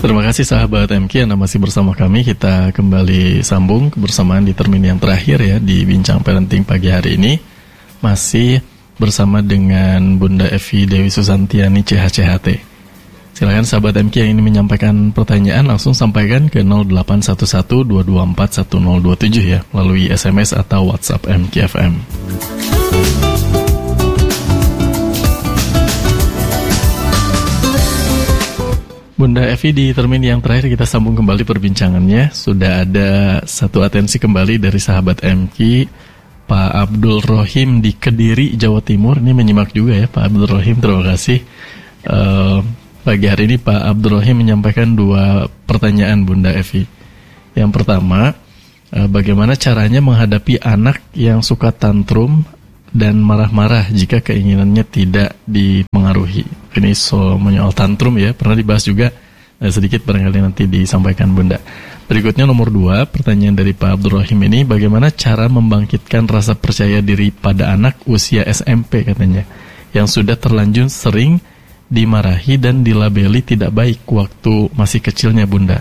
Terima kasih sahabat MK Anda masih bersama kami. Kita kembali sambung kebersamaan di termin yang terakhir ya di Bincang Parenting pagi hari ini. Masih bersama dengan Bunda Evi Dewi Susantiani CHCHT. Silakan sahabat MK yang ingin menyampaikan pertanyaan langsung sampaikan ke 0811-224-1027 ya melalui SMS atau WhatsApp MKFM. Bunda Evi, di termin yang terakhir kita sambung kembali perbincangannya. Sudah ada satu atensi kembali dari sahabat MK, Pak Abdul Rohim di Kediri, Jawa Timur. Ini menyimak juga ya Pak Abdul Rohim, terima kasih. Pagi hari ini Pak Abdul Rohim menyampaikan dua pertanyaan Bunda Evi. Yang pertama, bagaimana caranya menghadapi anak yang suka tantrum dan marah-marah jika keinginannya tidak dipengaruhi. Ini menyoal tantrum ya, pernah dibahas juga sedikit barangkali nanti disampaikan Bunda. Berikutnya nomor 2, pertanyaan dari Pak Abdul Rahim ini, bagaimana cara membangkitkan rasa percaya diri pada anak usia SMP katanya, yang sudah terlanjur sering dimarahi dan dilabeli tidak baik waktu masih kecilnya Bunda.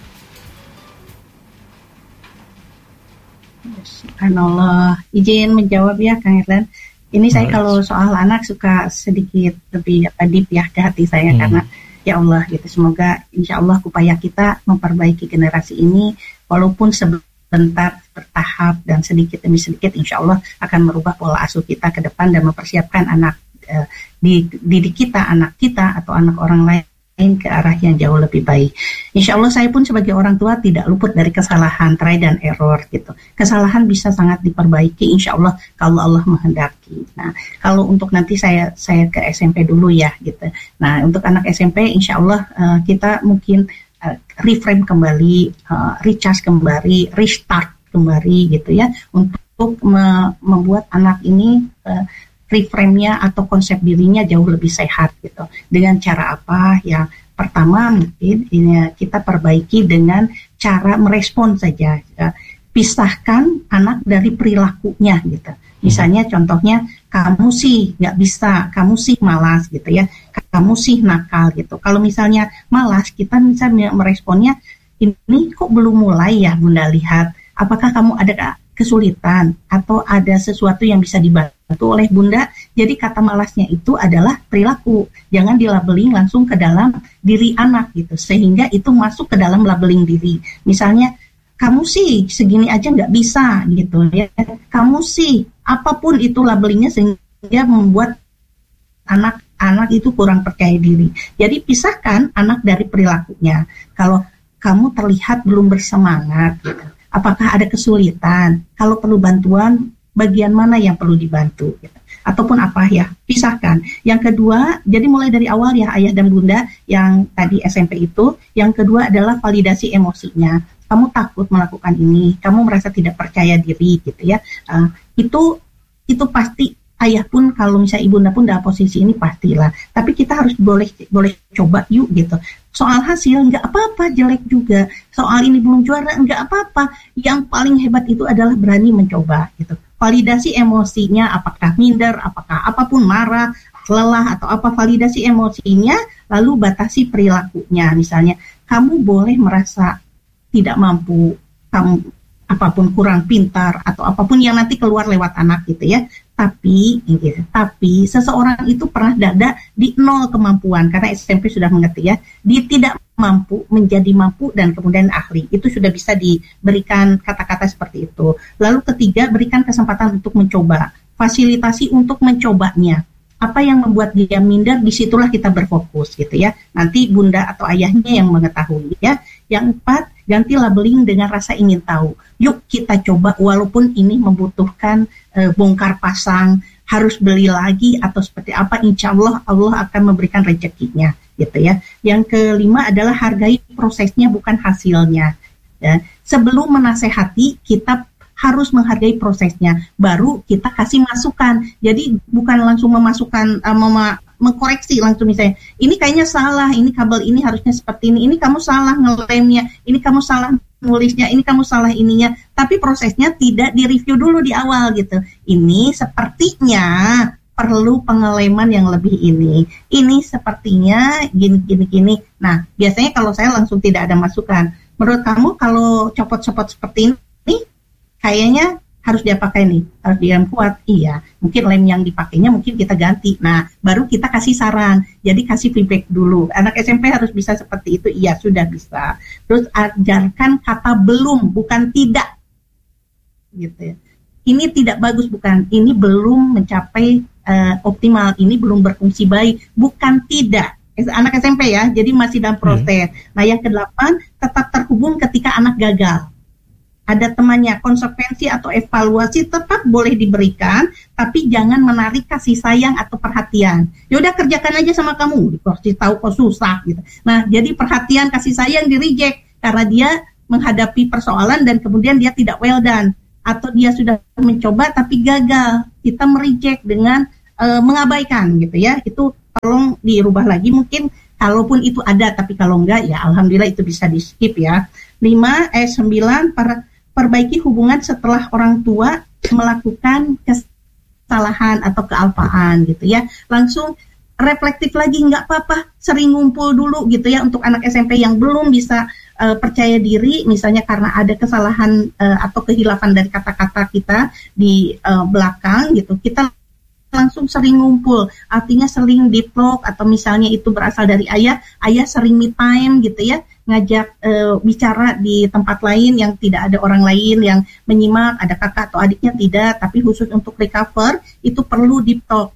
Subhanallah, izin menjawab ya Kang Irlan. Ini saya kalau soal anak suka sedikit lebih deep ya ke hati saya karena ya Allah gitu. Semoga insya Allah upaya kita memperbaiki generasi ini walaupun sebentar, bertahap dan sedikit demi sedikit insya Allah akan merubah pola asuh kita ke depan dan mempersiapkan anak didik kita, anak kita atau anak orang lain ke arah yang jauh lebih baik. Insya Allah saya pun sebagai orang tua tidak luput dari kesalahan, try dan error gitu. Kesalahan bisa sangat diperbaiki insya Allah kalau Allah menghendaki. Nah, kalau untuk nanti saya ke SMP dulu ya gitu. Nah, untuk anak SMP insya Allah kita mungkin reframe kembali, recharge kembali, restart kembali gitu ya untuk membuat anak ini reframe-nya atau konsep dirinya jauh lebih sehat gitu. Dengan cara apa? Yang pertama mungkin ini kita perbaiki dengan cara merespon saja. Pisahkan anak dari perilakunya gitu. Misalnya contohnya kamu sih nggak bisa, kamu sih malas gitu ya, kamu sih nakal gitu. Kalau misalnya malas, kita bisa meresponnya, ini kok belum mulai ya Bunda lihat. Apakah kamu ada kesulitan atau ada sesuatu yang bisa dibantu oleh Bunda? Jadi kata malasnya itu adalah perilaku, jangan dilabeling langsung ke dalam diri anak gitu, sehingga itu masuk ke dalam labeling diri. Misalnya kamu sih segini aja nggak bisa gitu ya, kamu sih apapun itu labelingnya sehingga membuat anak itu kurang percaya diri. Jadi pisahkan anak dari perilakunya. Kalau kamu terlihat belum bersemangat gitu, apakah ada kesulitan? Kalau perlu bantuan, bagian mana yang perlu dibantu? Gitu. Ataupun apa ya, pisahkan. Yang kedua, jadi mulai dari awal ya Ayah dan Bunda yang tadi SMP itu. Yang kedua adalah validasi emosinya. Kamu takut melakukan ini, kamu merasa tidak percaya diri gitu ya. Itu pasti Ayah pun kalau misalnya Ibunda pun dalam posisi ini pastilah. Tapi kita harus boleh coba yuk gitu. Soal hasil nggak apa-apa, jelek juga. Soal ini belum juara nggak apa-apa. Yang paling hebat itu adalah berani mencoba gitu. Validasi emosinya, apakah minder, apakah apapun marah, lelah atau apa, validasi emosinya, lalu batasi perilakunya. Misalnya kamu boleh merasa tidak mampu, kamu apapun kurang pintar atau apapun yang nanti keluar lewat anak gitu ya. Tapi seseorang itu pernah ada di nol kemampuan karena SMP sudah mengerti ya, dia tidak mampu menjadi mampu dan kemudian ahli. Itu sudah bisa diberikan kata-kata seperti itu. Lalu ketiga, berikan kesempatan untuk mencoba, fasilitasi untuk mencobanya. Apa yang membuat dia minder, disitulah kita berfokus gitu ya. Nanti Bunda atau ayahnya yang mengetahui ya. Yang 4, ganti labeling dengan rasa ingin tahu. Yuk kita coba walaupun ini membutuhkan bongkar pasang, harus beli lagi atau seperti apa, insya Allah Allah akan memberikan rezekinya gitu ya. Yang kelima adalah hargai prosesnya bukan hasilnya. Ya. Sebelum menasehati kita harus menghargai prosesnya, baru kita kasih masukan. Jadi bukan langsung memasukkan, mengkoreksi langsung misalnya, ini kayaknya salah, ini kabel ini harusnya seperti ini kamu salah ngelemnya, ini kamu salah nulisnya, ini kamu salah ininya. Tapi prosesnya tidak direview dulu di awal gitu. Ini sepertinya perlu pengeleman yang lebih ini sepertinya gini. Nah, biasanya kalau saya langsung tidak ada masukan. Menurut kamu kalau copot-copot seperti ini kayaknya harus dia pakai nih, harus dia kuat. Iya, mungkin lem yang dipakainya mungkin kita ganti. Nah, baru kita kasih saran. Jadi kasih feedback dulu. Anak SMP harus bisa seperti itu. Iya, sudah bisa. Terus ajarkan kata belum, bukan tidak. Gitu ya. Ini tidak bagus, bukan. Ini belum mencapai optimal. Ini belum berfungsi baik, bukan tidak. Anak SMP ya, jadi masih dalam proses. Nah, yang ke-8, tetap terhubung ketika anak gagal. Ada temannya, konsekuensi atau evaluasi tetap boleh diberikan, tapi jangan menarik kasih sayang atau perhatian. Ya udah kerjakan aja sama kamu, dikasih tahu kok susah gitu. Nah, jadi perhatian kasih sayang di reject karena dia menghadapi persoalan dan kemudian dia tidak well done atau dia sudah mencoba tapi gagal. Kita mereject dengan mengabaikan gitu ya. Itu tolong dirubah lagi mungkin. Kalaupun itu ada, tapi kalau enggak ya alhamdulillah itu bisa di skip ya. 9 perbaiki hubungan setelah orang tua melakukan kesalahan atau kealpaan gitu ya. Langsung reflektif lagi, nggak apa-apa, sering ngumpul dulu gitu ya untuk anak SMP yang belum bisa percaya diri, misalnya karena ada kesalahan atau kehilafan dari kata-kata kita di belakang gitu. Kita langsung sering ngumpul, artinya sering deep talk atau misalnya itu berasal dari ayah sering me time gitu ya, ngajak bicara di tempat lain yang tidak ada orang lain yang menyimak, ada kakak atau adiknya tidak, tapi khusus untuk recover itu perlu deep talk,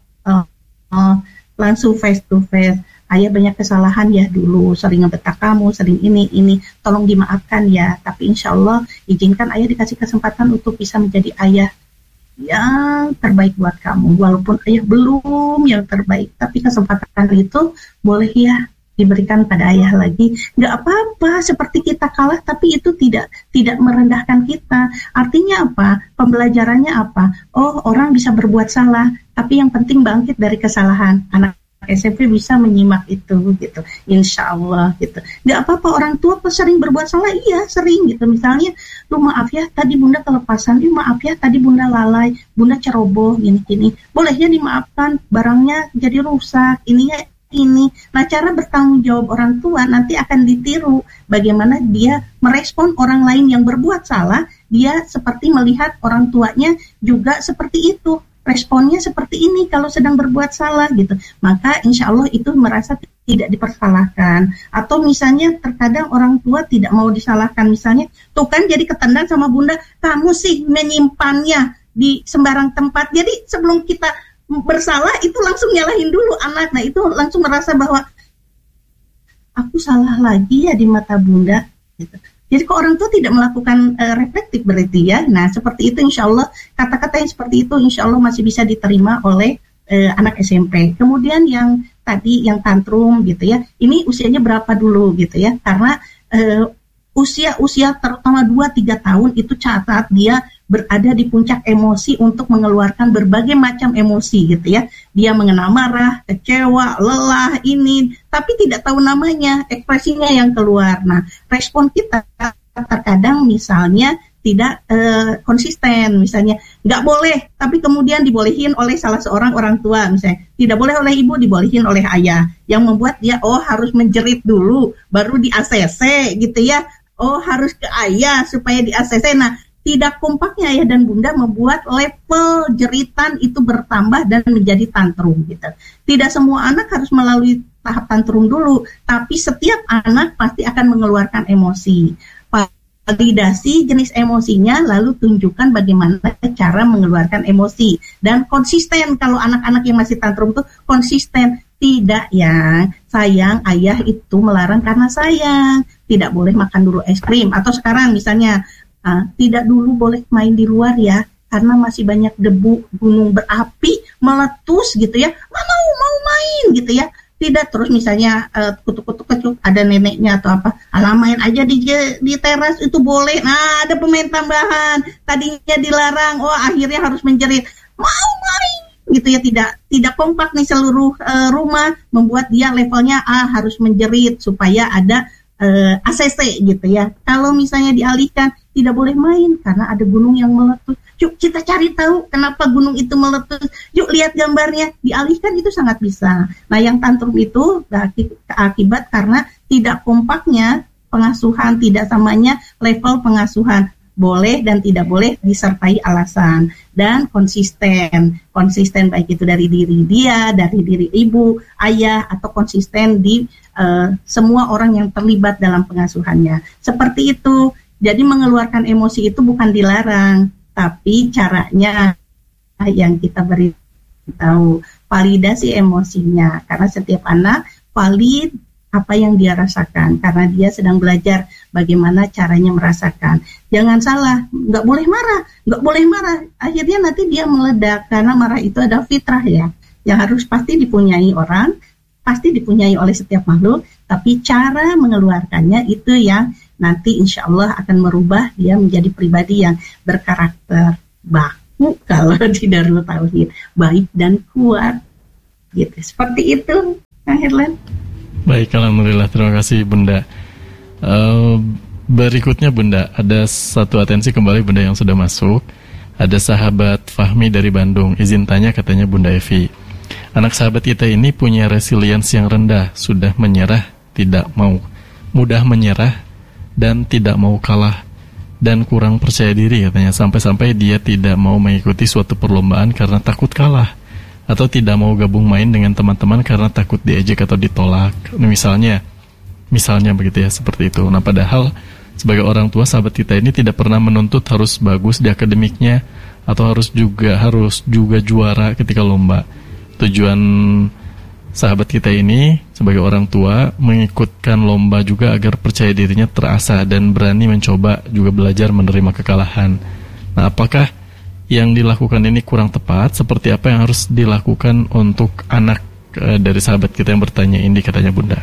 langsung face to face. Ayah banyak kesalahan ya dulu, sering ngebetak kamu, sering ini, tolong dimaafkan ya, tapi insya Allah izinkan ayah dikasih kesempatan untuk bisa menjadi ayah yang terbaik buat kamu, walaupun ayah belum yang terbaik, tapi kesempatan itu boleh ya diberikan pada ayah lagi. Nggak apa-apa seperti kita kalah, tapi itu tidak merendahkan kita. Artinya apa? Pembelajarannya apa? Oh, orang bisa berbuat salah, tapi yang penting bangkit dari kesalahan. Anak SMP bisa menyimak itu gitu, insya Allah gitu. Nggak apa-apa orang tua sering berbuat salah, iya sering gitu. Misalnya, lu maaf ya tadi bunda kelepasan, maaf ya tadi bunda lalai, bunda ceroboh gini. Boleh ya dimaafkan, barangnya jadi rusak, ini. Nah, cara bertanggung jawab orang tua nanti akan ditiru bagaimana dia merespon orang lain yang berbuat salah. Dia seperti melihat orang tuanya juga seperti itu. Responnya seperti ini kalau sedang berbuat salah gitu, maka insya Allah itu merasa tidak dipersalahkan. Atau misalnya terkadang orang tua tidak mau disalahkan, misalnya tuh kan jadi ketendang sama bunda, kamu sih menyimpannya di sembarang tempat. Jadi sebelum kita bersalah itu langsung nyalahin dulu anak. Nah itu langsung merasa bahwa aku salah lagi ya di mata bunda gitu. Jadi kok orang tua tidak melakukan reflektif berarti ya. Nah seperti itu insya Allah, kata-kata yang seperti itu insya Allah masih bisa diterima oleh anak SMP. Kemudian yang tadi yang tantrum gitu ya, ini usianya berapa dulu gitu ya. Karena usia terutama 2-3 tahun itu catat dia berada di puncak emosi untuk mengeluarkan berbagai macam emosi gitu ya. Dia mengenal marah, kecewa, lelah, ini, tapi tidak tahu namanya, ekspresinya yang keluar. Nah, respon kita terkadang misalnya tidak konsisten, misalnya nggak boleh, tapi kemudian dibolehin oleh salah seorang orang tua, misalnya tidak boleh oleh ibu, dibolehin oleh ayah, yang membuat dia harus menjerit dulu, baru di ACC gitu ya. Harus ke ayah supaya di ACC. Nah, tidak kompaknya ayah dan bunda membuat level jeritan itu bertambah dan menjadi tantrum gitu. Tidak semua anak harus melalui tahap tantrum dulu, tapi setiap anak pasti akan mengeluarkan emosi. Validasi jenis emosinya, lalu tunjukkan bagaimana cara mengeluarkan emosi. Dan konsisten, kalau anak-anak yang masih tantrum itu konsisten. Tidak ya, sayang, ayah itu melarang karena sayang. Tidak boleh makan dulu es krim. Atau sekarang misalnya, tidak dulu boleh main di luar ya, karena masih banyak debu gunung berapi meletus gitu ya. Nggak mau main gitu ya. Tidak, terus misalnya kutuk-kutuk ada neneknya atau apa, main aja di teras itu boleh. Nah, ada pemain tambahan, tadinya dilarang, akhirnya harus menjerit, mau main gitu ya. Tidak kompak nih seluruh rumah, membuat dia levelnya harus menjerit supaya ada ACC gitu ya. Kalau misalnya dialihkan, tidak boleh main karena ada gunung yang meletus. Yuk kita cari tahu kenapa gunung itu meletus. Yuk lihat gambarnya, dialihkan itu sangat bisa. Nah yang tantrum itu akibat karena tidak kompaknya pengasuhan, tidak samanya level pengasuhan. Boleh dan tidak boleh disertai alasan, dan konsisten baik itu dari diri dia, dari diri ibu, ayah, atau konsisten di semua orang yang terlibat dalam pengasuhannya. Seperti itu. Jadi mengeluarkan emosi itu bukan dilarang, tapi caranya yang kita beri tahu, validasi emosinya, karena setiap anak valid apa yang dia rasakan, karena dia sedang belajar bagaimana caranya merasakan. Jangan salah, nggak boleh marah. Akhirnya nanti dia meledak, karena marah itu adalah fitrah ya, yang harus pasti dipunyai orang, pasti dipunyai oleh setiap makhluk, tapi cara mengeluarkannya itu yang nanti insya Allah akan merubah dia menjadi pribadi yang berkarakter baku, kalau di Darul Tauhid, baik dan kuat. Gitu. Seperti itu, Kang Herlan. Baik, alhamdulillah, terima kasih Bunda. Berikutnya Bunda, ada satu atensi kembali Bunda yang sudah masuk. Ada sahabat Fahmi dari Bandung. Izin tanya, katanya Bunda Evi, anak sahabat kita ini punya resilience yang rendah, sudah menyerah, tidak mau, mudah menyerah dan tidak mau kalah, dan kurang percaya diri katanya, sampai-sampai dia tidak mau mengikuti suatu perlombaan karena takut kalah, atau tidak mau gabung main dengan teman-teman karena takut diejek atau ditolak. Misalnya begitu ya, seperti itu. Nah, padahal sebagai orang tua, sahabat kita ini tidak pernah menuntut harus bagus di akademiknya atau harus juga juara ketika lomba. Tujuan sahabat kita ini sebagai orang tua mengikutkan lomba juga agar percaya dirinya terasah dan berani mencoba, juga belajar menerima kekalahan. Nah, apakah yang dilakukan ini kurang tepat? Seperti apa yang harus dilakukan untuk anak dari sahabat kita yang bertanya ini, katanya Bunda?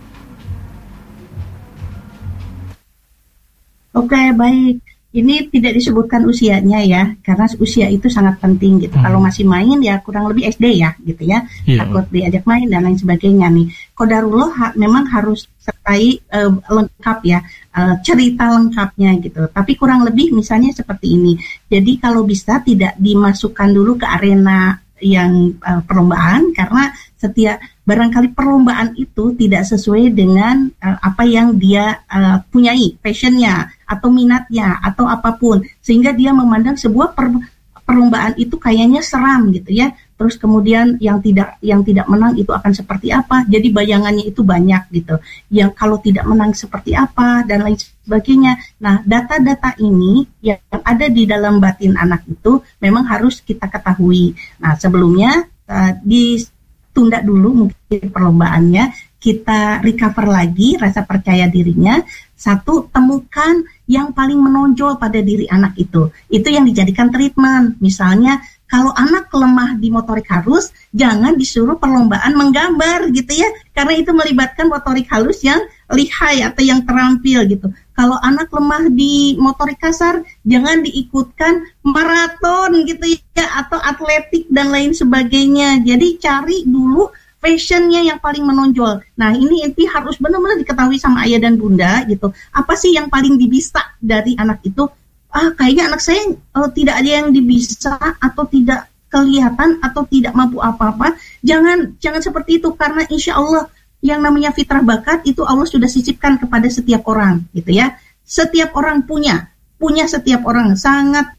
Oke, baik. Ini tidak disebutkan usianya ya, karena usia itu sangat penting gitu. Kalau masih main ya kurang lebih SD ya gitu ya, takut diajak main dan lain sebagainya nih. Qadarullah memang harus sertai lengkap ya, cerita lengkapnya gitu. Tapi kurang lebih misalnya seperti ini. Jadi kalau bisa tidak dimasukkan dulu ke arena yang perlombaan, karena setiap barangkali perlombaan itu tidak sesuai dengan apa yang dia punyai, passionnya atau minatnya atau apapun, sehingga dia memandang sebuah perlombaan itu kayaknya seram gitu ya. Terus kemudian yang tidak menang itu akan seperti apa? Jadi bayangannya itu banyak gitu. Yang kalau tidak menang seperti apa dan lain sebagainya. Nah, data-data ini yang ada di dalam batin anak itu memang harus kita ketahui. Nah, sebelumnya ditunda dulu mungkin perlombaannya, kita recover lagi rasa percaya dirinya. Satu, temukan yang paling menonjol pada diri anak itu yang dijadikan treatment. Misalnya kalau anak lemah di motorik halus, jangan disuruh perlombaan menggambar gitu ya, karena itu melibatkan motorik halus yang lihai atau yang terampil gitu. Kalau anak lemah di motorik kasar, jangan diikutkan maraton gitu ya, atau atletik dan lain sebagainya. Jadi cari dulu passionnya yang paling menonjol. Nah, ini harus benar-benar diketahui sama ayah dan bunda gitu. Apa sih yang paling dibisa dari anak itu? Kayaknya anak saya tidak ada yang dibisa atau tidak kelihatan atau tidak mampu apa-apa. Jangan seperti itu, karena insya Allah yang namanya fitrah bakat itu Allah sudah sisipkan kepada setiap orang gitu ya. Setiap orang punya setiap orang sangat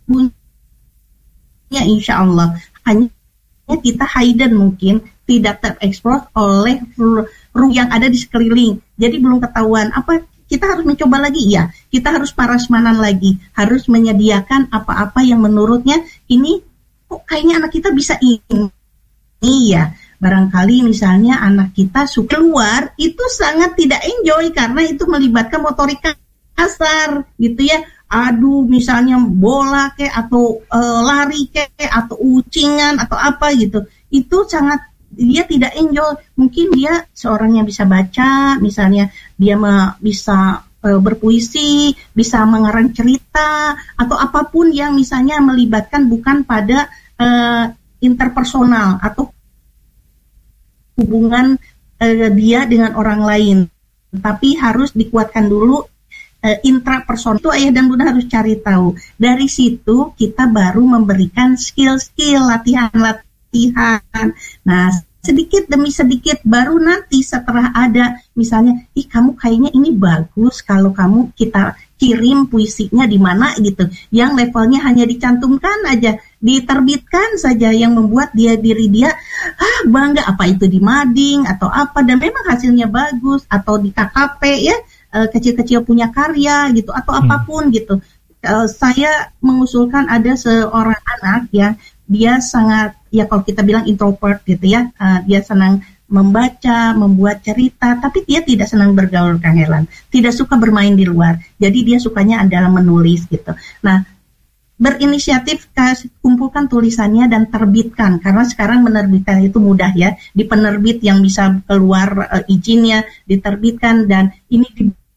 punya insya Allah. Hanya kita hidden mungkin, tidak terekspos oleh ruh yang ada di sekeliling. Jadi belum ketahuan. Apa kita harus mencoba lagi? Ya, kita harus parasmanan lagi. Harus menyediakan apa-apa yang menurutnya ini, kok kayaknya anak kita bisa ini ya. Barangkali misalnya anak kita suka keluar, itu sangat tidak enjoy karena itu melibatkan motorik kasar gitu ya. Misalnya bola atau lari atau ucingan atau apa gitu. Itu sangat dia tidak enjoy. Mungkin dia seorang yang bisa baca, misalnya dia bisa berpuisi, bisa mengarang cerita atau apapun yang misalnya melibatkan bukan pada interpersonal atau hubungan dia dengan orang lain, tapi harus dikuatkan dulu intrapersonal itu ayah dan bunda harus cari tahu. Dari situ kita baru memberikan skill-skill, latihan-latihan. Nah, sedikit demi sedikit baru nanti setelah ada misalnya, kamu kayaknya ini bagus kalau kamu kita kirim puisinya di mana gitu, yang levelnya hanya dicantumkan aja, diterbitkan saja, yang membuat diri dia bangga, apa itu di mading atau apa, dan memang hasilnya bagus, atau di KKP ya, kecil-kecil punya karya gitu, atau apapun gitu. Saya mengusulkan ada seorang anak yang dia sangat, ya kalau kita bilang introvert gitu ya, dia senang membaca, membuat cerita, tapi dia tidak senang bergaul, Kang Herlan. Tidak suka bermain di luar. Jadi dia sukanya adalah menulis gitu. Nah, berinisiatif kumpulkan tulisannya dan terbitkan, karena sekarang menerbitkan itu mudah ya. Di penerbit yang bisa keluar izinnya diterbitkan, dan ini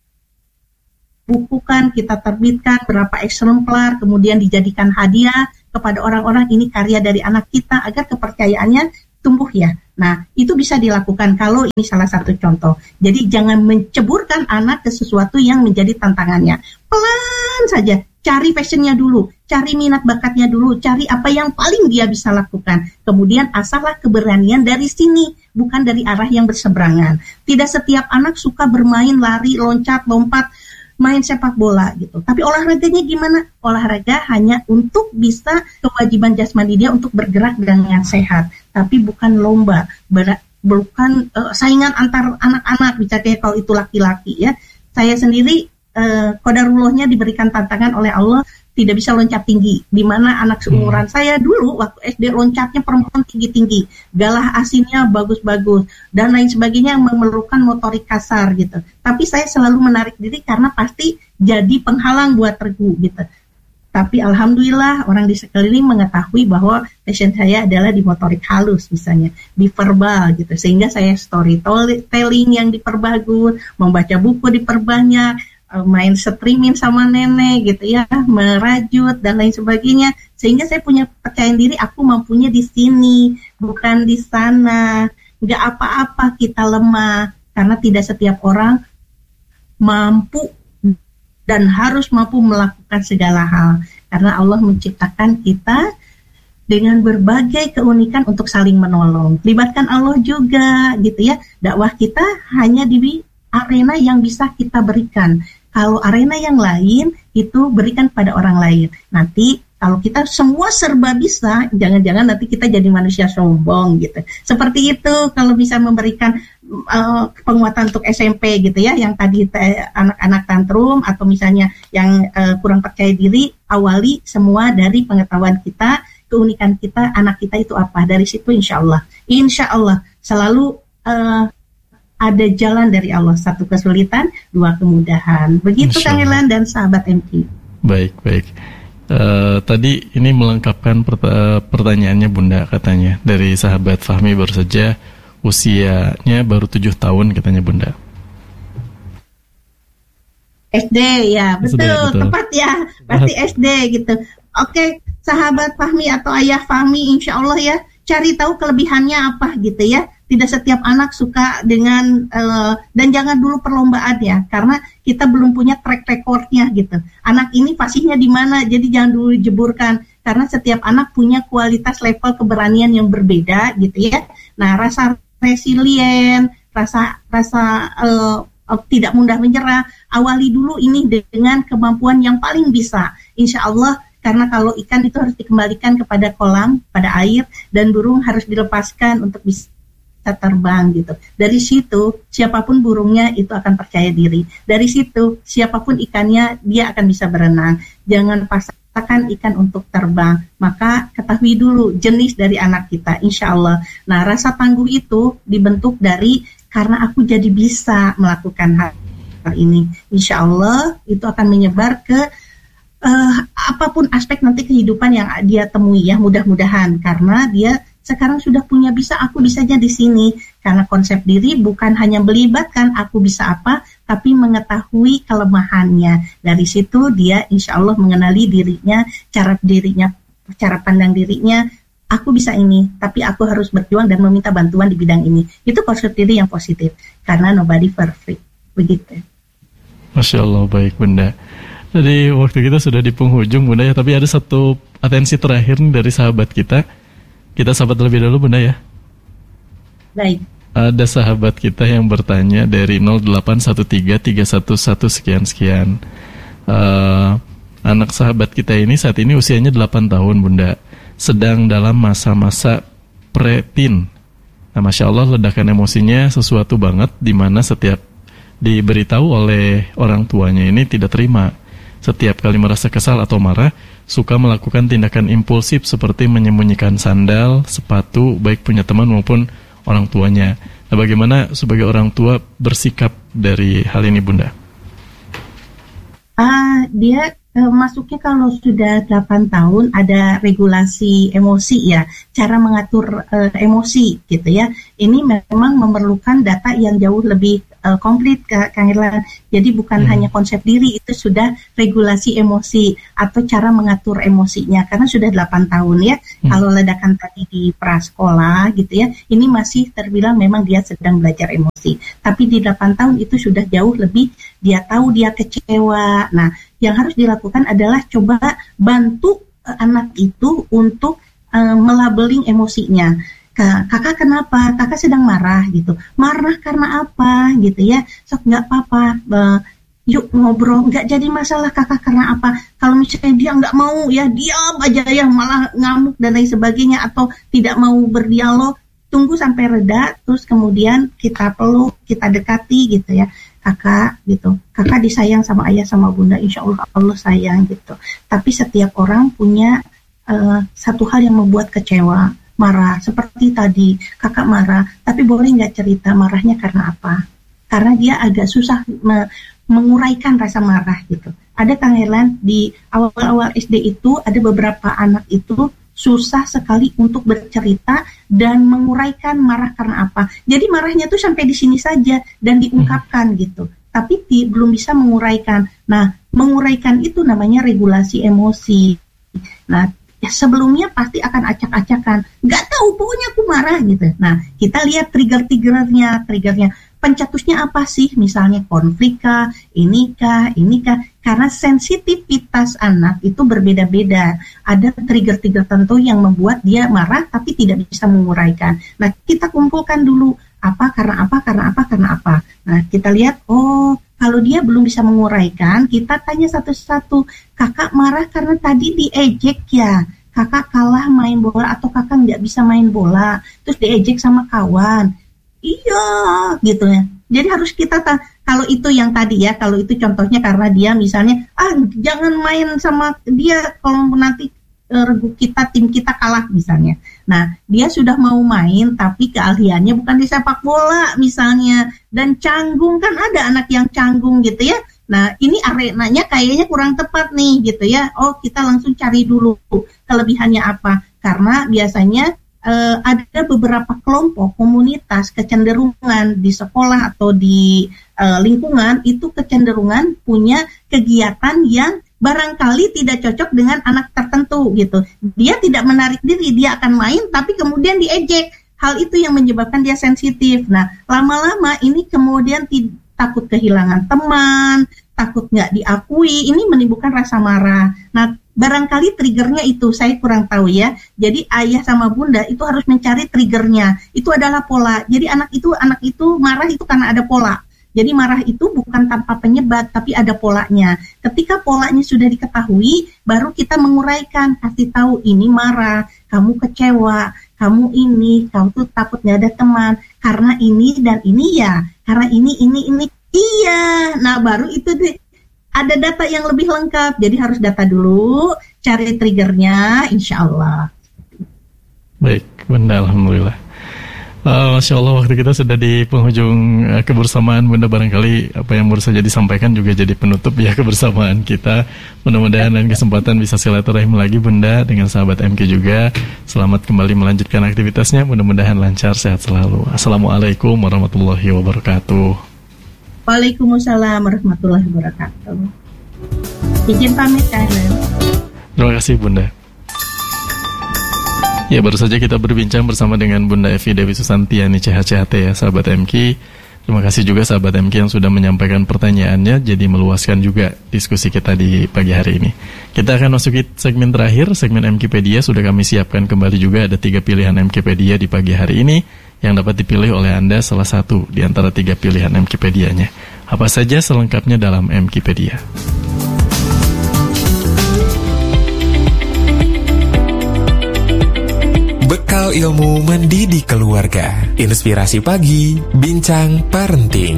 dibukukan, kita terbitkan berapa eksemplar, kemudian dijadikan hadiah kepada orang-orang, ini karya dari anak kita, agar kepercayaannya tumbuh ya. Nah, itu bisa dilakukan kalau ini salah satu contoh. Jadi jangan menceburkan anak ke sesuatu yang menjadi tantangannya. Pelan saja, cari passionnya dulu, cari minat bakatnya dulu, cari apa yang paling dia bisa lakukan. Kemudian asahlah keberanian dari sini, bukan dari arah yang berseberangan. Tidak setiap anak suka bermain, lari, loncat, lompat, main sepak bola gitu. Tapi olahraganya gimana? Olahraga hanya untuk bisa kewajiban jasmani dia untuk bergerak dengan sehat, tapi bukan lomba, bukan saingan antar anak-anak, bicaranya kalau itu laki-laki ya. Saya sendiri qadarullahnya diberikan tantangan oleh Allah, tidak bisa loncat tinggi, di mana anak seumuran saya dulu waktu SD loncatnya perempuan tinggi-tinggi, galah asinnya bagus-bagus dan lain sebagainya, yang memerlukan motorik kasar gitu. Tapi saya selalu menarik diri karena pasti jadi penghalang buat regu gitu. Tapi alhamdulillah orang di sekeliling mengetahui bahwa passion saya adalah di motorik halus, misalnya di verbal gitu, sehingga saya storytelling yang diperbagus, membaca buku diperbanyak, main streaming sama nenek gitu ya, merajut dan lain sebagainya, sehingga saya punya percaya diri, aku mampunya di sini bukan di sana. Nggak apa-apa kita lemah, karena tidak setiap orang mampu dan harus mampu melakukan segala hal, karena Allah menciptakan kita dengan berbagai keunikan untuk saling menolong. Libatkan Allah juga gitu ya. Dakwah kita hanya di arena yang bisa kita berikan. Kalau arena yang lain itu berikan pada orang lain. Nanti kalau kita semua serba bisa, jangan-jangan nanti kita jadi manusia sombong gitu. Seperti itu kalau bisa memberikan penguatan untuk SMP gitu ya, yang tadi anak-anak tantrum atau misalnya yang kurang percaya diri, awali semua dari pengetahuan kita, keunikan kita, anak kita itu apa. Dari situ insya Allah selalu ada jalan dari Allah. Satu kesulitan, dua kemudahan. Begitu Kang Elan dan sahabat MK. Baik. Tadi ini melengkapkan pertanyaannya Bunda, katanya dari sahabat Fahmi, baru saja usianya baru 7 tahun katanya Bunda. SD ya, betul. Tepat ya, pasti SD gitu. Oke, sahabat Fahmi atau ayah Fahmi, insya Allah ya, cari tahu kelebihannya apa gitu ya. Tidak setiap anak suka dengan dan jangan dulu perlombaan ya, karena kita belum punya track recordnya gitu. Anak ini fasihnya di mana, jadi jangan dulu jeburkan, karena setiap anak punya kualitas level keberanian yang berbeda gitu ya. Nah, rasa resilient, rasa tidak mudah menyerah, awali dulu ini dengan kemampuan yang paling bisa, insya Allah. Karena kalau ikan itu harus dikembalikan kepada kolam, pada air, dan burung harus dilepaskan untuk bisa terbang gitu. Dari situ siapapun burungnya itu akan percaya diri. Dari situ siapapun ikannya dia akan bisa berenang. Jangan paksakan ikan untuk terbang. Maka ketahui dulu jenis dari anak kita, insya Allah. Nah, rasa tangguh itu dibentuk dari karena aku jadi bisa melakukan hal ini. Insya Allah itu akan menyebar ke apapun aspek nanti kehidupan yang dia temui ya, mudah-mudahan, karena dia sekarang sudah punya bisa, aku bisanya di sini. Karena konsep diri bukan hanya melibatkan aku bisa apa, tapi mengetahui kelemahannya. Dari situ dia insya Allah mengenali dirinya, cara pandang dirinya. Aku bisa ini, tapi aku harus berjuang dan meminta bantuan di bidang ini. Itu konsep diri yang positif, karena nobody perfect. Begitu. Masya Allah, baik Bunda. Jadi waktu kita sudah di penghujung Bunda ya, tapi ada satu atensi terakhir nih dari sahabat kita. Kita sahabat terlebih dahulu Bunda ya. Baik. Ada sahabat kita yang bertanya dari 0813311 sekian-sekian. Anak sahabat kita ini saat ini usianya 8 tahun Bunda, sedang dalam masa-masa preteen. Nah, Masya Allah ledakan emosinya sesuatu banget, dimana setiap diberitahu oleh orang tuanya ini tidak terima. Setiap kali merasa kesal atau marah, suka melakukan tindakan impulsif seperti menyembunyikan sandal, sepatu, baik punya teman maupun orang tuanya. Nah, bagaimana sebagai orang tua bersikap dari hal ini Bunda? Dia masuknya kalau sudah 8 tahun ada regulasi emosi ya, cara mengatur emosi gitu ya. Ini memang memerlukan data yang jauh lebih komplit Kang Irlan. Jadi bukan hanya konsep diri, itu sudah regulasi emosi atau cara mengatur emosinya, karena sudah 8 tahun ya. Kalau ledakan tadi di prasekolah gitu ya, ini masih terbilang memang dia sedang belajar emosi. Tapi di 8 tahun itu sudah jauh lebih, dia tahu dia kecewa. Nah, yang harus dilakukan adalah coba bantu anak itu untuk melabeling emosinya. Kakak kenapa? Kakak sedang marah gitu. Marah karena apa gitu ya? Sok nggak apa-apa. Yuk ngobrol. Nggak jadi masalah kakak karena apa? Kalau misalnya dia nggak mau ya diam aja ya, malah ngamuk dan lain sebagainya atau tidak mau berdialog, tunggu sampai reda, terus kemudian kita peluk, kita dekati gitu ya. Kakak gitu, kakak disayang sama ayah sama bunda, insya Allah Allah sayang gitu. Tapi setiap orang punya satu hal yang membuat kecewa, marah. Seperti tadi kakak marah, tapi boleh nggak cerita marahnya karena apa? Karena dia agak susah menguraikan rasa marah gitu. Ada Kang Irlan, di awal-awal SD itu ada beberapa anak itu susah sekali untuk bercerita dan menguraikan marah karena apa. Jadi marahnya tuh sampai di sini saja dan diungkapkan gitu. Tapi belum bisa menguraikan. Nah, menguraikan itu namanya regulasi emosi. Nah, sebelumnya pasti akan acak-acakan. Nggak tahu, pokoknya aku marah gitu. Nah, kita lihat triggernya. Pencetusnya apa sih? Misalnya konflik kah, ini kah. Karena sensitivitas anak itu berbeda-beda. Ada trigger-trigger tertentu yang membuat dia marah tapi tidak bisa menguraikan. Nah, kita kumpulkan dulu karena apa. Nah, kita lihat, kalau dia belum bisa menguraikan, kita tanya satu-satu. Kakak marah karena tadi diejek ya? Kakak kalah main bola atau kakak nggak bisa main bola? Terus diejek sama kawan? Iya, gitu ya. Jadi harus kita kalau itu yang tadi ya, kalau itu contohnya karena dia misalnya, jangan main sama dia kalau nanti regu tim kita kalah misalnya. Nah, dia sudah mau main tapi keahliannya bukan di sepak bola misalnya, dan canggung, kan ada anak yang canggung gitu ya. Nah, ini arenanya kayaknya kurang tepat nih gitu ya. Kita langsung cari dulu kelebihannya apa, karena biasanya ada beberapa kelompok komunitas kecenderungan di sekolah atau di lingkungan itu kecenderungan punya kegiatan yang barangkali tidak cocok dengan anak tertentu gitu. Dia tidak menarik diri, dia akan main tapi kemudian diejek. Hal itu yang menyebabkan dia sensitif. Nah, lama-lama ini kemudian takut kehilangan teman, takut nggak diakui, ini menimbulkan rasa marah. Nah, barangkali triggernya itu, saya kurang tahu ya. Jadi ayah sama bunda itu harus mencari triggernya. Itu adalah pola. Jadi anak itu marah itu karena ada pola. Jadi marah itu bukan tanpa penyebab, tapi ada polanya. Ketika polanya sudah diketahui, baru kita menguraikan, kasih tahu ini marah, kamu kecewa, kamu kamu tuh takut nggak ada teman, karena ini dan ini ya, karena ini. Iya, nah baru itu ada data yang lebih lengkap. Jadi harus data dulu, cari triggernya, insya Allah. Baik, Bunda, alhamdulillah. Masya Allah, waktu kita sudah di penghujung kebersamaan Bunda. Barangkali apa yang baru saja disampaikan juga jadi penutup ya kebersamaan kita. Mudah-mudahan dan kesempatan bisa silaturahim lagi Bunda dengan sahabat MK juga. Selamat kembali melanjutkan aktivitasnya. Mudah-mudahan lancar, sehat selalu. Assalamualaikum warahmatullahi wabarakatuh. Waalaikumsalam warahmatullahi wabarakatuh. Izin pamit kan. Terima kasih Bunda. Ya, baru saja kita berbincang bersama dengan Bunda Evi Dewi Susantiani CHCHT ya, sahabat MK, Terima kasih juga sahabat MK yang sudah menyampaikan pertanyaannya, jadi meluaskan juga diskusi kita di pagi hari ini. Kita akan masuki segmen terakhir, segmen MKpedia. Sudah kami siapkan kembali juga, ada 3 pilihan MKpedia di pagi hari ini yang dapat dipilih oleh Anda salah satu di antara 3 pilihan MKpedianya. Apa saja selengkapnya dalam MKpedia. Bekal ilmu mendidik keluarga. Inspirasi pagi, bincang parenting.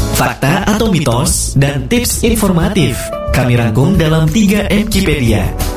Fakta atau mitos dan tips informatif kami rangkum dalam 3 MKpedia.